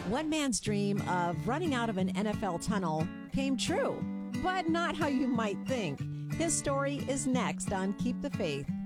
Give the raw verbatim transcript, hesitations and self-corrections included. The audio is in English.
One man's dream of running out of an N F L tunnel came true, but not how you might think. His story is next on Keep the Faith.